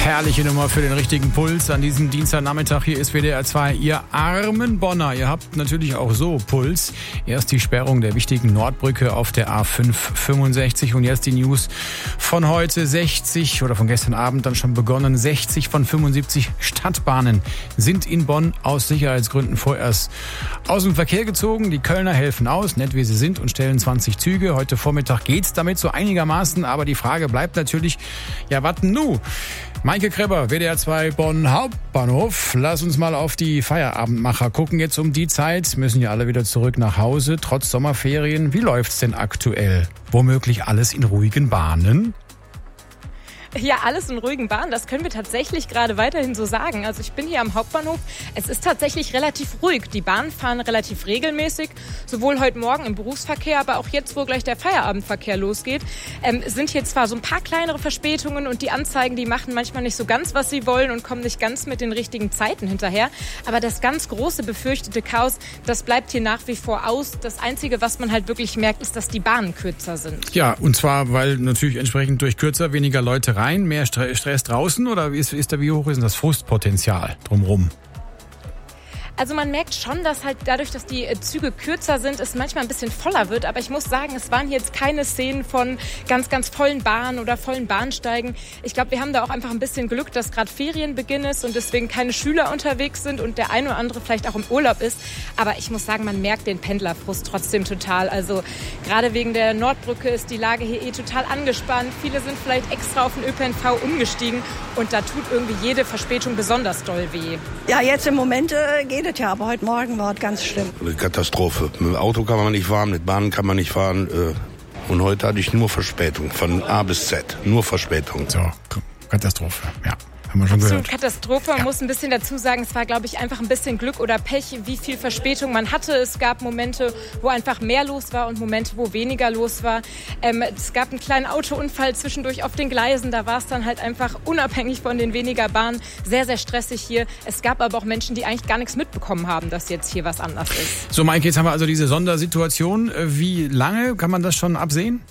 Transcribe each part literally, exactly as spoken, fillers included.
Herrliche Nummer für den richtigen Puls an diesem Dienstagnachmittag. Hier ist W D R zwei, ihr armen Bonner. Ihr habt natürlich auch so Puls. Erst die Sperrung der wichtigen Nordbrücke auf der A fünf fünfundsechzig und jetzt die News von heute. sechzig oder von gestern Abend dann schon begonnen. sechzig von fünfundsiebzig Stadtbahnen sind in Bonn aus Sicherheitsgründen vorerst aus dem Verkehr gezogen. Die Kölner helfen aus, nett wie sie sind, und stellen zwanzig Züge. Heute Vormittag geht's damit so einigermaßen, aber die Frage bleibt natürlich, ja, was denn nu? Maike Krebber, W D R zwei Bonn Hauptbahnhof. Lass uns mal auf die Feierabendmacher gucken. Jetzt um die Zeit müssen ja alle wieder zurück nach Hause, trotz Sommerferien. Wie läuft's denn aktuell? Womöglich alles in ruhigen Bahnen? Ja, alles in ruhigen Bahnen, das können wir tatsächlich gerade weiterhin so sagen. Also ich bin hier am Hauptbahnhof, es ist tatsächlich relativ ruhig. Die Bahnen fahren relativ regelmäßig, sowohl heute Morgen im Berufsverkehr, aber auch jetzt, wo gleich der Feierabendverkehr losgeht, ähm, sind hier zwar so ein paar kleinere Verspätungen und die Anzeigen, die machen manchmal nicht so ganz, was sie wollen und kommen nicht ganz mit den richtigen Zeiten hinterher. Aber das ganz große befürchtete Chaos, das bleibt hier nach wie vor aus. Das Einzige, was man halt wirklich merkt, ist, dass die Bahnen kürzer sind. Ja, und zwar, weil natürlich entsprechend durch kürzer weniger Leute rein, mehr Stress draußen, oder ist, ist da, wie hoch ist denn das Frustpotenzial drumherum? Also man merkt schon, dass halt dadurch, dass die Züge kürzer sind, es manchmal ein bisschen voller wird. Aber ich muss sagen, es waren jetzt keine Szenen von ganz, ganz vollen Bahnen oder vollen Bahnsteigen. Ich glaube, wir haben da auch einfach ein bisschen Glück, dass gerade Ferienbeginn ist und deswegen keine Schüler unterwegs sind und der eine oder andere vielleicht auch im Urlaub ist. Aber ich muss sagen, man merkt den Pendlerfrust trotzdem total. Also gerade wegen der Nordbrücke ist die Lage hier eh total angespannt. Viele sind vielleicht extra auf den Ö P N V umgestiegen und da tut irgendwie jede Verspätung besonders doll weh. Ja, jetzt im Moment äh, geht es ja, aber heute Morgen war es ganz schlimm. Eine Katastrophe. Mit dem Auto kann man nicht fahren, mit Bahnen kann man nicht fahren. Äh, und heute hatte ich nur Verspätung, von A bis Z. Nur Verspätung. So, Katastrophe, ja. Haben wir schon gehört. Absolut Katastrophe. Man ja. muss ein bisschen dazu sagen, es war, glaube ich, einfach ein bisschen Glück oder Pech, wie viel Verspätung man hatte. Es gab Momente, wo einfach mehr los war und Momente, wo weniger los war. Ähm, es gab einen kleinen Autounfall zwischendurch auf den Gleisen. Da war es dann halt einfach unabhängig von den weniger Bahnen sehr, sehr stressig hier. Es gab aber auch Menschen, die eigentlich gar nichts mitbekommen haben, dass jetzt hier was anders ist. So, Maike, jetzt haben wir also diese Sondersituation. Wie lange kann man das schon absehen?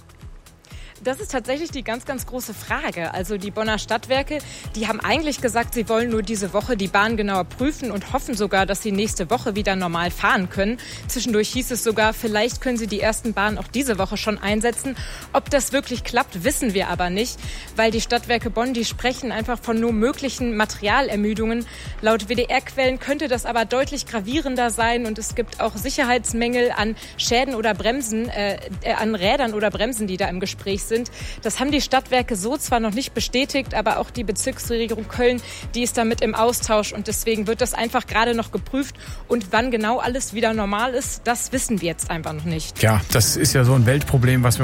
Das ist tatsächlich die ganz, ganz große Frage. Also die Bonner Stadtwerke, die haben eigentlich gesagt, sie wollen nur diese Woche die Bahn genauer prüfen und hoffen sogar, dass sie nächste Woche wieder normal fahren können. Zwischendurch hieß es sogar, vielleicht können sie die ersten Bahnen auch diese Woche schon einsetzen. Ob das wirklich klappt, wissen wir aber nicht, weil die Stadtwerke Bonn, die sprechen einfach von nur möglichen Materialermüdungen. Laut W D R-Quellen könnte das aber deutlich gravierender sein und es gibt auch Sicherheitsmängel an Schäden oder Bremsen, äh, an Rädern oder Bremsen, die da im Gespräch sind. Das haben die Stadtwerke so zwar noch nicht bestätigt, aber auch die Bezirksregierung Köln, die ist da mit im Austausch und deswegen wird das einfach gerade noch geprüft und wann genau alles wieder normal ist, das wissen wir jetzt einfach noch nicht. Ja, das ist ja so ein Weltproblem, was wir